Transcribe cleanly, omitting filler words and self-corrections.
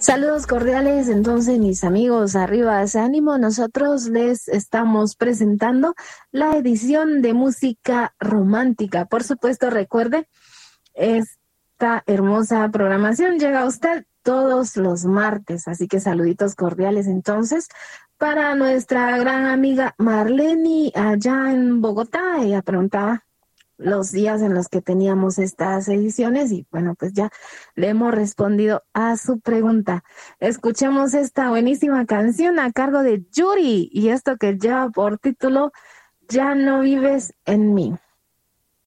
Saludos cordiales, entonces, mis amigos, arriba ese ánimo. Nosotros les estamos presentando la edición de música romántica. Por supuesto, recuerde, esta hermosa programación llega a usted todos los martes, así que saluditos cordiales entonces para nuestra gran amiga Marlene allá en Bogotá. Ella preguntaba los días en los que teníamos estas ediciones y bueno, pues ya le hemos respondido a su pregunta. Escuchemos esta buenísima canción a cargo de Yuri y esto que lleva por título Ya no vives en mí.